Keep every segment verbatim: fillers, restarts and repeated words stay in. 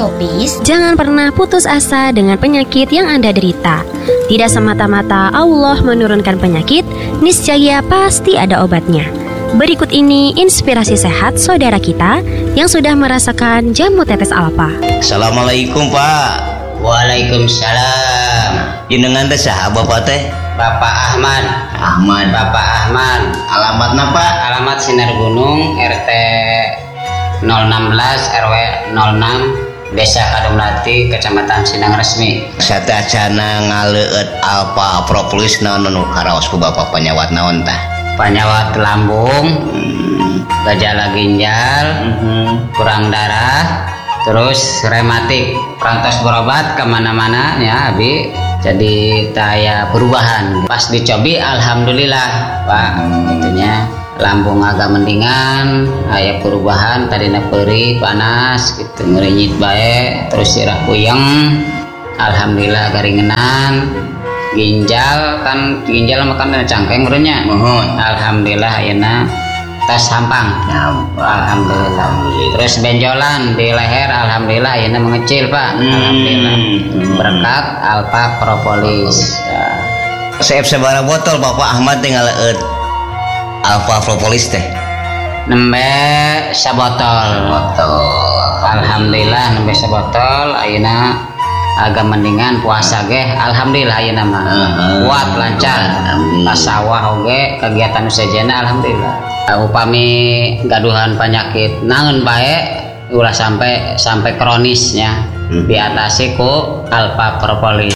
Radio Peace, jangan pernah putus asa dengan penyakit yang Anda derita. Tidak semata-mata Allah menurunkan penyakit, niscaya pasti ada obatnya. Berikut ini inspirasi sehat saudara kita yang sudah merasakan jamu tetes Alfa. Assalamualaikum Pak. Waalaikumsalam. Jenengan teh saha Bapak teh? Bapak Ahmad. Ahmad. Bapak Ahmad. Alamatna Pak? Alamat Sinar Gunung, R T nol enam belas R W nol enam, Desa Kadumlati, Kecamatan Sindang Resmi. Satacana ngaleueut Alfa Propolis naon nu karaos ku Bapak penyawat naon tah? Penyawat lambung, hmm. gejala ginjal, hmm. kurang darah, terus rematik. Perantos berobat kemana-mana ya Abi. Jadi saya perubahan. Pas dicobi alhamdulillah Pak, itunya lambung agak mendingan, aya perubahan, tadina perih, panas gitu, ngerinyit bae, terus sirah puyeng, alhamdulillah garingenan. Ginjal kan ginjal makan cangkeng merenya. Mohon. Alhamdulillah ayeuna tes sampang. Alhamdulillah. Terus benjolan di leher alhamdulillah ayeuna mengecil Pak. Hmm. Alhamdulillah. Berkat Alfa Propolis. Ya. Saya sabaraha botol Bapak Ahmad teh ngaleueut Alfa Propolis teh? Nembe sabotol. Botol. Alhamdulillah nembe sabotol ayeuna agak mendingan puasa ge alhamdulillah ayeuna mah. Uh-huh. Kuat lancar. Pas sawah oge kegiatan usajana alhamdulillah. Upami gaduhan penyakit naon bae ulah sampai sampai kronisnya hmm. diatasi ku Alfa Propolis.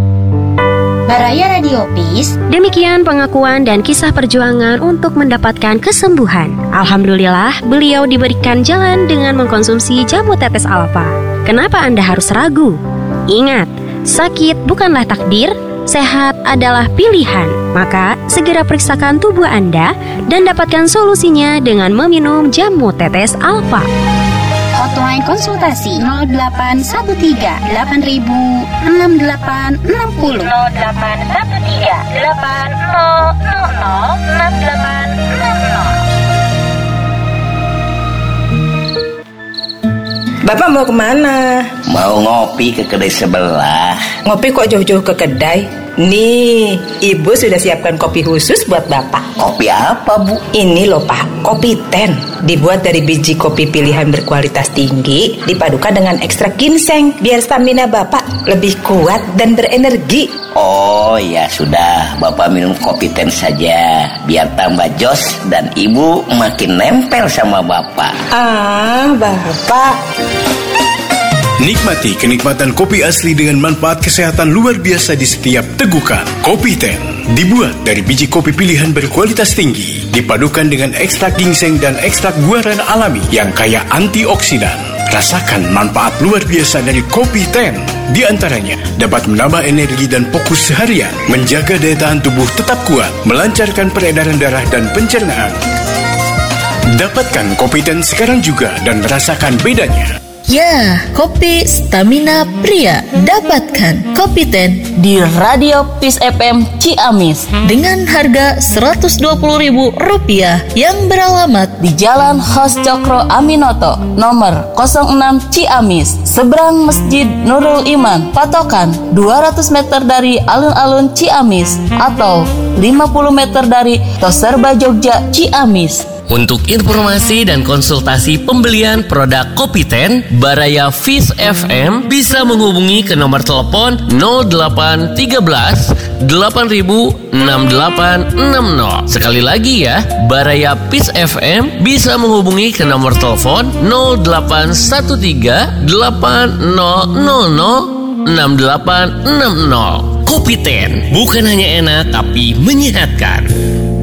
Baraya Radio Peace. Demikian pengakuan dan kisah perjuangan untuk mendapatkan kesembuhan. Alhamdulillah, beliau diberikan jalan dengan mengkonsumsi jamu tetes Alfa. Kenapa Anda harus ragu? Ingat, sakit bukanlah takdir, sehat adalah pilihan. Maka, segera periksakan tubuh Anda dan dapatkan solusinya dengan meminum jamu tetes Alfa. Hotline konsultasi nol delapan satu tiga delapan ribu enam delapan enam nol nol delapan satu tiga delapan nol nol nol enam delapan enam nol. Bapak mau kemana? Mau ngopi ke kedai sebelah. Ngopi kok jauh-jauh ke kedai? Nih, Ibu sudah siapkan kopi khusus buat Bapak. Kopi apa Bu? Ini loh Pak, kopi ten. Dibuat dari biji kopi pilihan berkualitas tinggi, dipadukan dengan ekstrak ginseng, biar stamina Bapak lebih kuat dan berenergi. Oh ya sudah, Bapak minum kopi ten saja, biar tambah jos dan Ibu makin nempel sama Bapak. Ah, Bapak. Nikmati kenikmatan kopi asli dengan manfaat kesehatan luar biasa di setiap tegukan. Kopi ten dibuat dari biji kopi pilihan berkualitas tinggi, dipadukan dengan ekstrak ginseng dan ekstrak guaran alami yang kaya antioksidan. Rasakan manfaat luar biasa dari kopi ten. Di antaranya dapat menambah energi dan fokus seharian, menjaga daya tahan tubuh tetap kuat, melancarkan peredaran darah dan pencernaan. Dapatkan kopi ten sekarang juga dan rasakan bedanya. Ya, kopi stamina pria. Dapatkan kopi ten di Radio Peace F M Ciamis dengan harga seratus dua puluh ribu rupiah yang beralamat di Jalan Hos Cokro Aminoto nomor nol enam Ciamis, seberang Masjid Nurul Iman, patokan dua ratus meter dari alun-alun Ciamis atau lima puluh meter dari Toserba Jogja Ciamis. Untuk informasi dan konsultasi pembelian produk Kopi ten Baraya Peace F M bisa menghubungi ke nomor telepon nol delapan tiga belas delapan ribu enam delapan enam nol. Sekali lagi ya, Baraya Peace F M bisa menghubungi ke nomor telepon nol delapan satu tiga delapan nol nol nol enam delapan enam nol. Kopi ten bukan hanya enak tapi menyehatkan.